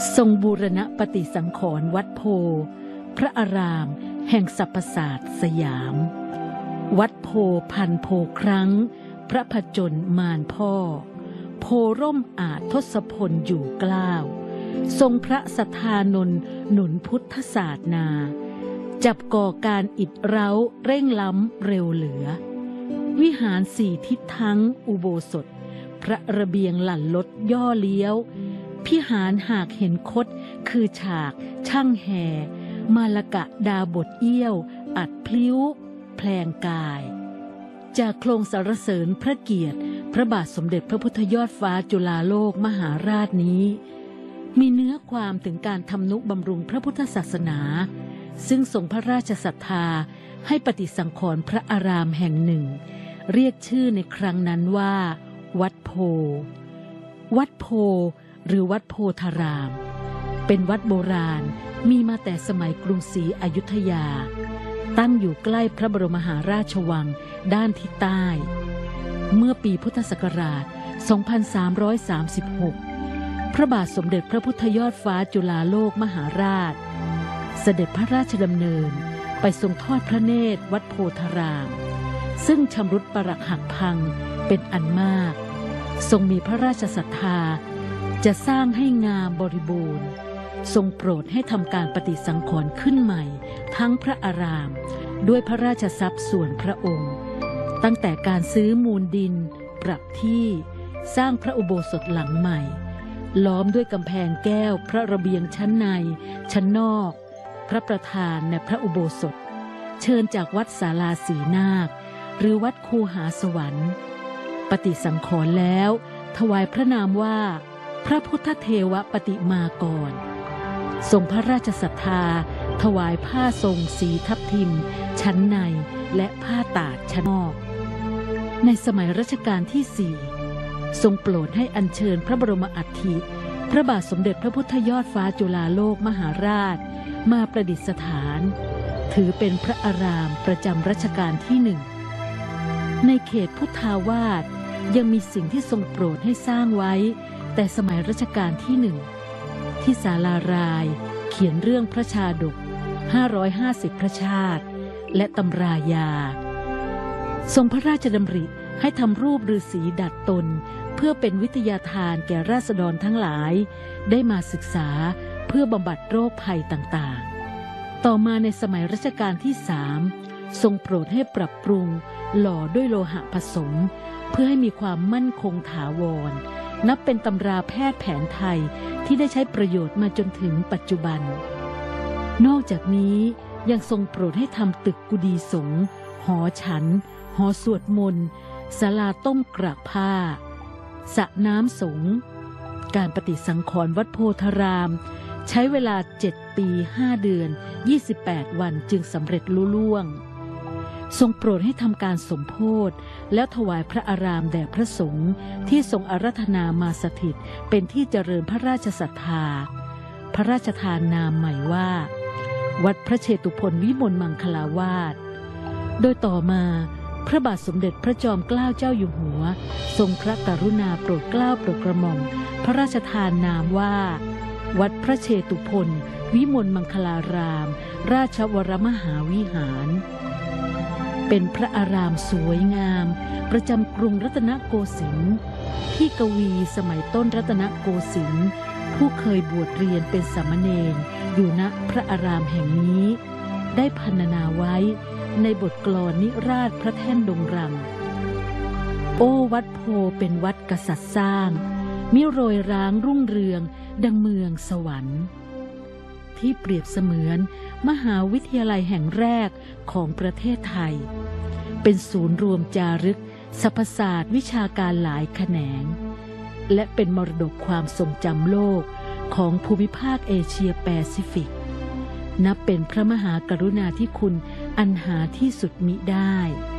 ทรงบูรณปฏิสังขรณ์วัดโพพระอารามแห่งสรรพศาสตร์สยามวัดโพพันโพครั้งพระผจญมารพ่อโพร่มอาจทศพลอยู่เกล้าทรงพระสัทธานนท์หนุนพุทธศาสนาจับก่อการอิดเร้าเร่งล้ำเร็วเหลือวิหารสี่ทิศทั้งอุโบสถพระระเบียงหลั่นลดย่อเลี้ยวพิหารหากเห็นคดคือฉากช่างแห่มาลกะดาบทเอี้ยวอัดพลิ้วแพลงกายจากโครงสรรเสริญพระเกียรติพระบาทสมเด็จพระพุทธยอดฟ้าจุฬาโลกมหาราชนี้มีเนื้อความถึงการทำนุบำรุงพระพุทธศาสนาซึ่งทรงพระราชศรัทธาให้ปฏิสังขรณ์พระอารามแห่งหนึ่งเรียกชื่อในครั้งนั้นว่าวัดโพวัดโพหรือวัดโพธารามเป็นวัดโบราณมีมาแต่สมัยกรุงศรีอยุธยาตั้งอยู่ใกล้พระบรมมหาราชวังด้านทิศใต้เมื่อปีพุทธศักราช 2336 พระบาทสมเด็จพระพุทธยอดฟ้าจุฬาโลกมหาราชเสด็จพระราชดำเนินไปทรงทอดพระเนตรวัดโพธารามซึ่งชำรุดปรักหักพังเป็นอันมากทรงมีพระราชศรัทธาจะสร้างให้งามบริบูรณ์ทรงโปรดให้ทำการปฏิสังขรณ์ขึ้นใหม่ทั้งพระอารามด้วยพระราชทรัพย์ส่วนพระองค์ตั้งแต่การซื้อมูลดินปรับที่สร้างพระอุโบสถหลังใหม่ล้อมด้วยกำแพงแก้วพระระเบียงชั้นในชั้นนอกพระประธานในพระอุโบสถเชิญจากวัดศาลาศรีนาคหรือวัดคูหาสวรรค์ปฏิสังขรณ์แล้วถวายพระนามว่าพระพุทธเทวปฏิมากรทรงพระราชศรัทธาถวายผ้าทรงสีทับทิมชั้นในและผ้าตาดชั้นนอกในสมัยรัชกาลที่ 4ทรงโปรดให้อัญเชิญพระบรมอัฐิพระบาทสมเด็จพระพุทธยอดฟ้าจุฬาโลกมหาราชมาประดิษฐานถือเป็นพระอารามประจำรัชกาลที่ 1ในเขตพุทธาวาสยังมีสิ่งที่ทรงโปรดให้สร้างไว้แต่สมัยรัชกาลที่ 1ที่ศาลารายเขียนเรื่องพระชาดก550พระชาติและตำรายาทรงพระราชดำริให้ทำรูปฤาษีดัดตนเพื่อเป็นวิทยาทานแก่ราษฎรทั้งหลายได้มาศึกษาเพื่อบำบัดโรคภัยต่างๆต่อมาในสมัยรัชกาลที่ 3ทรงโปรดให้ปรับปรุงหล่อด้วยโลหะผสมเพื่อให้มีความมั่นคงถาวรนับเป็นตำราแพทย์แผนไทยที่ได้ใช้ประโยชน์มาจนถึงปัจจุบันนอกจากนี้ยังทรงโปรดให้ทำตึกกุฏิสงฆ์หอฉันหอสวดมนต์ศาลาต้มกระผ้าสระน้ำสงฆ์การปฏิสังขรณ์วัดโพธารามใช้เวลา7 ปี 5 เดือน 28 วันจึงสำเร็จลุล่วงทรงโปรดให้ทำการสมโภชแล้วถวายพระอารามแด่พระสงฆ์ที่ทรงอาราธนามาสถิตเป็นที่เจริญพระราชศรัทธาพระราชทานนามใหม่ว่าวัดพระเชตุพนวิมลมังคลาวาสโดยต่อมาพระบาทสมเด็จพระจอมเกล้าเจ้าอยู่หัวทรงพระกรุณาโปรดเกล้าโปรดกระหม่อมพระราชทานนามว่าวัดพระเชตุพนวิมลมังคลารามราชวรมหาวิหารเป็นพระอารามสวยงามประจำกรุงรัตนโกสินทร์ที่กวีสมัยต้นรัตนโกสินทร์ผู้เคยบวชเรียนเป็นสามเณรอยู่ณพระอารามแห่งนี้ได้พรรณนาไว้ในบทกลอนนิราศพระแท่นดงรังโอ้วัดโพเป็นวัดกษัตริย์สร้างมิโรยร้างรุ่งเรืองดังเมืองสวรรค์ที่เปรียบเสมือนมหาวิทยาลัยแห่งแรกของประเทศไทยเป็นศูนย์รวมจารึกสรรพศาสตร์วิชาการหลายแขนงและเป็นมรดกความทรงจำโลกของภูมิภาคเอเชียแปซิฟิกนับเป็นพระมหากรุณาธิคุณอันหาที่สุดมิได้